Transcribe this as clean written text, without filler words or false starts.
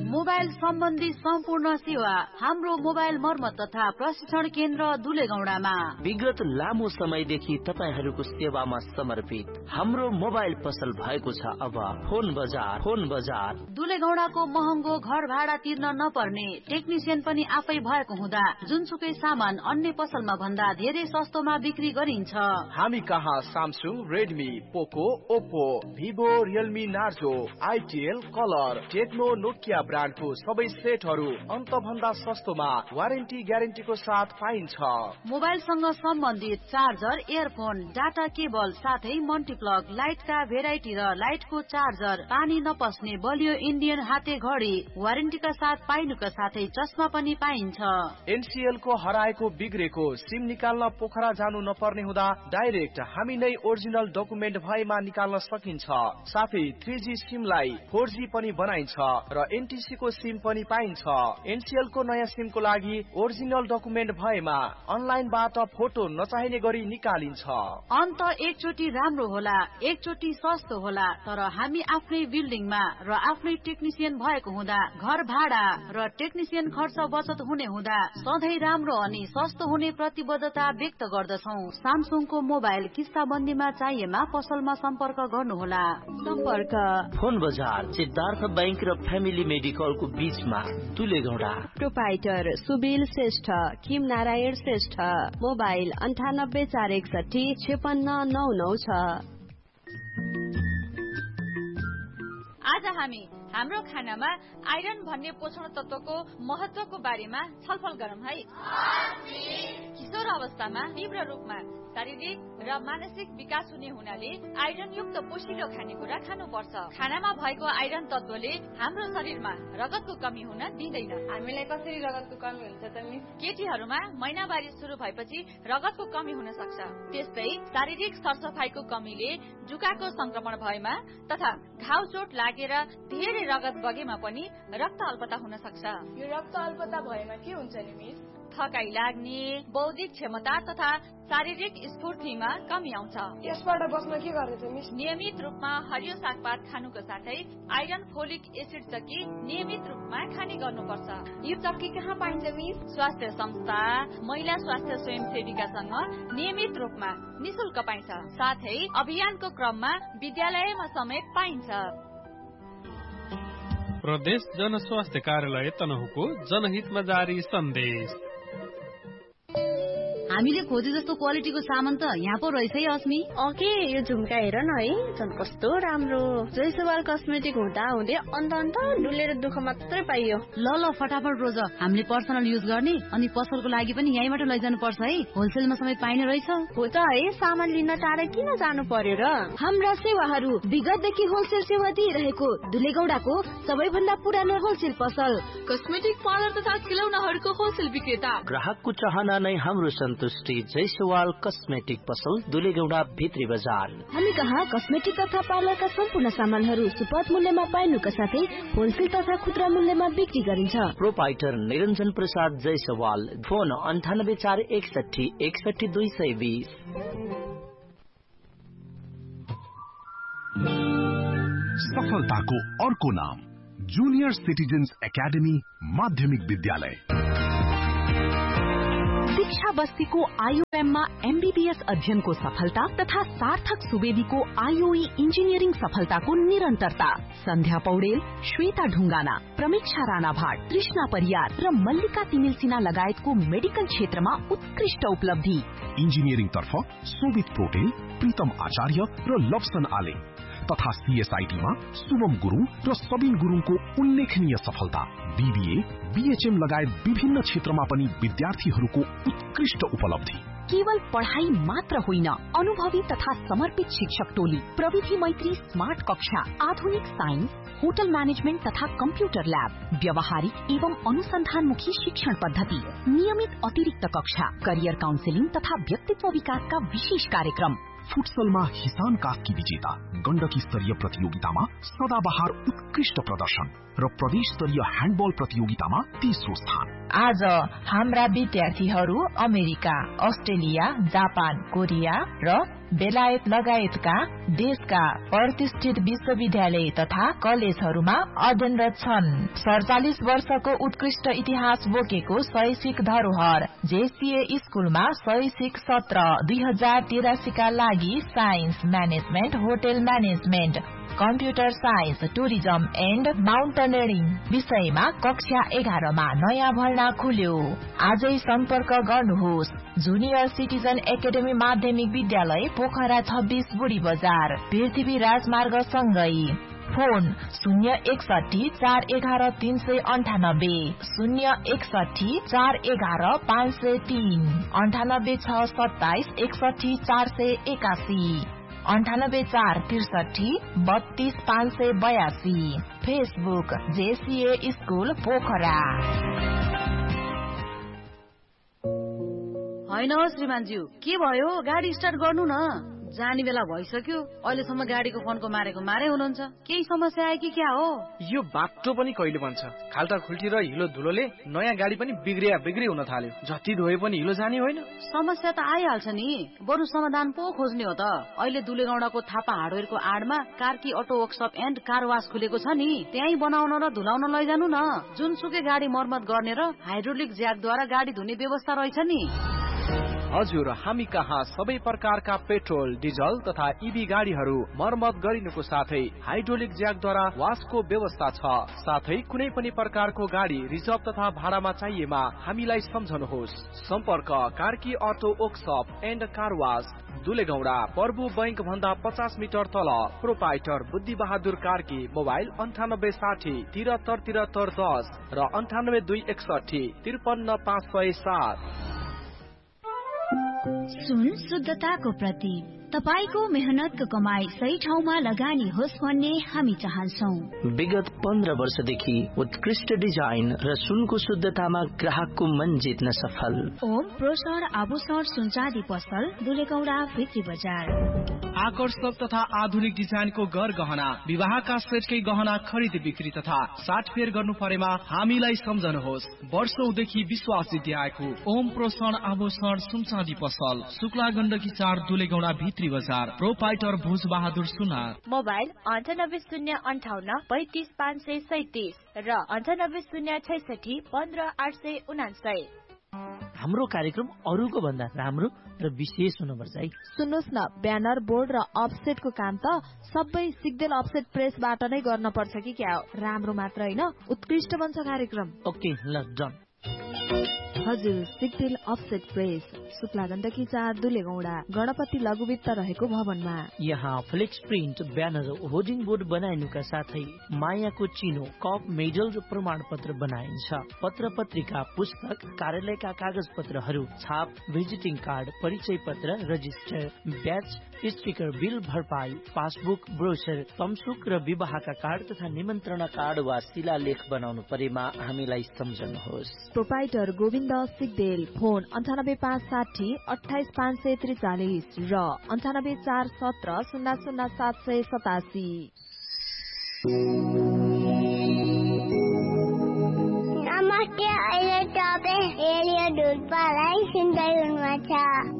Mobile सम्बन्धी सम्पूर्ण सेवा हाम्रो मोबाइल मर्मत तथा प्रशिक्षण केन्द्र दुलेगौडामा। विगत लामो समयदेखि तपाईहरूको सेवामा समर्पित हाम्रो मोबाइल पसल भएको छ अब फोन बजार। दुलेगौडाको महँगो घर भाडा तिर्न नपर्ने, टेक्निसियन पनि आफै भएको हुँदा जुनसुकै सामान अन्य पसलमा भन्दा धेरै सस्तोमा बिक्री गरिन्छ। हामी कहाँ सामसुङ, रेडमी, पोको, Oppo, Vivo, Realme, Narzo, आइटिएल, colour, Tecno, Nokia ब्रान्डको सबै सेटहरू अन्त भन्दा सस्तोमा वारेन्टी ग्यारेन्टीको साथ पाइन्छ। मोबाइलसँग सम्बन्धित चार्जर, इयरफोन, डाटा केबल साथै मल्टिप्लग, लाइटका भेराइटी र लाइटको चार्जर, पानी नपस्ने बलियो इन्डियन हाते घडी वारेन्टीका साथ पाइनुका साथै चस्मा पनि पाइन्छ। एनसीएल को हराएको बिग्रेको सिम निकाल्न पोखरा जानु नपर्ने हुँदा डाइरेक्ट हामी नै ओरिजिनल डकुमेन्ट भएमा निकाल्न सकिन्छ। साथै 3G सिमलाई 4G पनि बनाइन्छ र एनटीसी को सिम पनि पाइन्छ। एनसीएल को नयाँ सिमको लागि ओरिजिनल डकुमेन्ट भएमा अनलाइनबाट फोटो नचाहिने गरी निकालिन्छ। अन्त एकचोटि राम्रो होला, एकचोटि सस्तो होला, तर हामी आफ्नै बिल्डिङमा र आफ्नै टेक्निसियन भएको हुँदा घर भाडा र टेक्निसियन खर्च बचत हुने हुँदा सधैँ राम्रो अनि सस्तो हुने प्रतिबद्धता व्यक्त गर्दछौँ। सामसुङको मोबाइल किस्ताबन्दीमा चाहिएमा पसलमा सम्पर्क गर्नुहोला। सम्पर्क फोन बजार, सिद्धार्थ बैंक र फ्यामिली मेडिकलको बीचमा दुलेगौडा। प्रोपाइटर सुबिल श्रेष्ठ, किम नारायण श्रेष्ठ। मोबाइल 984161 5699 छ। आज हामी हाम्रो खानामा आइरन भन्ने पोषण तत्वको महत्वको बारेमा छलफल गरौँ है। किशोर अवस्थामा तीव्र रूपमा शारीरिक र मानसिक विकास हुने हुनाले आइरन युक्त पोषिलो खानेकुरा खानुपर्छ। खानामा भएको आइरन तत्वले हाम्रो शरीरमा रगतको कमी हुन दिँदैन। हामीलाई कसरी रगतको कमी हुन्छ त मिस? केटीहरूमा महिनावारी सुरु भएपछि रगतको कमी हुन सक्छ। त्यस्तै शारीरिक सरसफाइको कमीले जुकाको संक्रमण भएमा तथा घाउ चोट लागेर धेरै रगत बगेमा पनि रक्त अल्पता हुन सक्छ। यो रक्त अल्पता भएमा के हुन्छ नि मिस? थकाइ लाग्ने, बौद्धिक क्षमता तथा शारीरिक स्फूर्तिमा कमी आउँछ। यसबाट बस्न के गर्ने त मिस? नियमित रूपमा हरियो सागपात खानुको साथै आइरन, फोलिक एसिड चक्की नियमित रूपमा खाने गर्नुपर्छ। यो चक्की कहाँ पाइन्छ मिस? स्वास्थ्य संस्था, महिला स्वास्थ्य स्वयंसेविकासँग नियमित रूपमा निशुल्क पाइन्छ। साथै अभियानको क्रममा विद्यालयमा समेत पाइन्छ। प्रदेश जनस्वास्थ्य कार्यालय तनहुको जनहितमा जारी सन्देश। हामीले खोजे जस्तो क्वालिटीको सामान त यहाँ पो रहेछ है अस्मी। ओके, यो झुम्का हेर न है, झन् कस्तो राम्रो। जयसवाल कस्मेटिक हुँदा हुँदै अन्त डुलेर दुःख मात्रै पाइयो। ल फटाफट रोज, हामीले पर्सनल युज गर्ने अनि पसलको लागि पनि यहीँबाट लैजानु पर्छ है। होलसेलमा समेत पाइने रहेछ। हो त है, सामान लिन टाढा किन जानु पर्यो र? हाम्रा सेवाहरू विगतदेखि होलसेल सेवा दिइरहेको दुलेगौडाको सबैभन्दा पुरानो होलसेल पसल, कस्मेटिक पार्लर तथा खिलौनाहरूको होलसेल विक्रेता। ग्राहकको चाहना नै हाम्रो सन्तुष्टि। जयसवाल कस्मेटिक पसल, दुलेगौडा भित्री बजार। हामी कहाँ कस्मेटिक तथा पार्लरका सम्पूर्ण सामानहरू सुपथ मूल्यमा पाइनुका साथै होलसेल तथा खुद्रा मूल्यमा बिक्री गरिन्छ। प्रोपाइटर निरञ्जन प्रसाद जयसवाल। फोन 984161 61220। सफलताको अर्को नाम जूनियर सिटिजन्स एकाडेमी माध्यमिक विद्यालय। शिक्षा बस्तीको आईओएममा एमबीबीएस अध्ययनको सफलता तथा सार्थक सुवेदीको आईओई इन्जिनियरिङ सफलताको निरन्तरता। सन्ध्या पौडेल, श्वेता ढुङ्गाना, प्रमीक्षा राणा भाट, कृष्णा परियार र मल्लिका तिमिल सिन्हा लगायतको मेडिकल क्षेत्रमा उत्कृष्ट उपलब्धि। इन्जिनियरिङ तर्फ सोभित पोटेल, प्रीतम आचार्य र लक्सन आले तथा सीएसआईटीमा शुभम गुरुङ र सबिन गुरुङको उल्लेखनीय सफलता। बीबीए, बीएचएम लगायत विभिन्न क्षेत्रमा पनि विद्यार्थीहरूको उत्कृष्ट उपलब्धि। केवल पढ़ाई मात्र होइन, अनुभवी तथा समर्पित शिक्षक टोली, प्रविधि मैत्री स्मार्ट कक्षा, आधुनिक साइन्स, होटल मैनेजमेंट तथा कंप्यूटर लैब, व्यवहारिक एवं अनुसंधानमुखी शिक्षण पद्धति, नियमित अतिरिक्त कक्षा, करियर काउन्सिलिङ तथा व्यक्तित्व विकासका विशेष कार्यक्रम। फुटसलमा हिसान कास्की विजेता, गण्डकी स्तरीय प्रतियोगितामा सदाबहार उत्कृष्ट प्रदर्शन र प्रदेश स्तरीय ह्यान्डबल प्रतियोगितामा 30औं स्थान। आज हाम्रा विद्यार्थीहरू अमेरिका, अस्ट्रेलिया, जापान, कोरिया र बेलायत लगायतका देशका प्रतिष्ठित विश्वविद्यालय तथा कलेजहरूमा अध्ययनरत छन्। 47 वर्षको उत्कृष्ट इतिहास बोकेको शैक्षिक धरोहर जेसीए स्कूलमा शैक्षिक सत्र 2083 का लागि science, management, hotel management, computer science, tourism and mountaineering विषयमा कक्षा 11 मा नयाँ भर्ना खुल्यो। आजै सम्पर्क गर्नुहोस्। जुनियर सिटिजन एकाडेमी माध्यमिक विद्यालय पोखरा 26 बुढी बजार, पृथ्वी राजमार्ग सँगै। Phone 061 411 398, 061 411 503, 98 627 61 481, 98 463 32 582। Facebook JCA school Pokhara. हैन श्रीमानज्यू, के भयो? गाडी स्टार्ट गर्नु न। जाने बेला भइसक्यो, अहिलेसम्म गाडीको फोनको मारेको मारे हुनुहुन्छ। केही समस्या आयो कि क्या हो? यो बाटो पनि कहिले बन्छ? खाल्टा खुल्टी र हिलो धुलोले नयाँ गाडी पनि बिग्रे हुन थाल्यो। जति धोए पनि हिलो जाने होइन। समस्या त आइहाल्छ नि, बरु समाधान पो खोज्ने हो त। अहिले दुलेगौडाको Thapa हार्डवेयरको आडमा Karki auto workshop and car वास खुलेको छ नि, त्यही बनाउन र धुलाउन लैजानु न। जुनसुकै गाडी मर्मत गर्ने र हाइड्रोलिक ज्याकद्वारा गाडी धुने व्यवस्था रहेछ नि। हजुर, हामी कहाँ सबै प्रकारका पेट्रोल, डिजल तथा ईभी गाडीहरू मर्मत गरिनुको साथै हाइड्रोलिक ज्याकद्वारा वासको व्यवस्था छ। साथै कुनै पनि प्रकारको गाडी रिजर्भ तथा भाडामा चाहिएमा हामीलाई सम्झनुहोस्। सम्पर्क Karki auto workshop and car वास, दुलेगौडा, प्रभु बैंक भन्दा 50 मिटर तल। प्रोपाइटर बुद्धि बहादुर कार्की। मोबाइल 9860 73 73 10 र 98 261 53 507। सुन शुद्धताको प्रतीक। तपाईको मेहनतको कमाई सही ठाउँमा लगानी होस् भन्ने हामी चाहन्छौं। विगत 15 वर्षदेखि उत्कृष्ट डिजाइन र सुनको शुद्धतामा ग्राहकको मन जित्न सफल। ओम प्रोसर आभूषण सुनचाँदी पसल, दुलेगौडा, भित्री बजार। आकर्षक तथा आधुनिक डिजाइनको गर गहना, विवाहका सेटकै गहना खरिद बिक्री तथा साटफेर गर्नु परेमा हामीलाई सम्झनुहोस्। वर्षौंदेखि विश्वास जित्दै आएको ओम प्रोसर आभूषण सुनचाँदी पसल, शुक्ला गण्डकी 4 दुलेगौडा भित्री बजार। प्रोपाइटर भुज बहादुर सुनार। मोबाइल 9808 35 537 र 9806 15 879। हाम्रो कार्यक्रम अरूको भन्दा राम्रो र विशेष हुनुपर्छ है। सुन्नुहोस् न, ब्यानर, बोर्ड र अफसेटको काम त सबै सिग्देल अफसेट प्रेसबाट नै गर्न पर्छ कि क्या हो? राम्रो मात्र हैन, उत्कृष्ट बन्छ कार्यक्रम। ओके ल डन। हजुर, सिग्देल अफसेट प्रेस, शुक्ला गण्डकी 4 दुलेगौडा, गणपति लघुवित्त रहेको भवनमा। यहाँ flex print, banner, hoarding board बनाइनुका साथै मायाको चिनो, कप, मेडल र प्रमाण पत्र बनाइन्छ। पत्र पत्रिका, पुस्तक, कार्यालयका कागज पत्रहरू, छाप, भिजिटिङ कार्ड, परिचय पत्र, रजिस्टर, ब्याच, स्टिकर, बिल भरपाई, पासबुक, ब्रोचर, तमसुक र विवाहका कार्ड तथा निमन्त्रणा कार्ड वा शिलालेख बनाउनु परेमा हामीलाई सम्झनुहोस्। प्रोपाइटर गोविन्द सिग्देल। फोन 98560 28 543 र 98417 00787। नमस्ते, अहिले तपाईँ रेडियो ढुल्पालाई सुन्दै हुनुहुन्छ।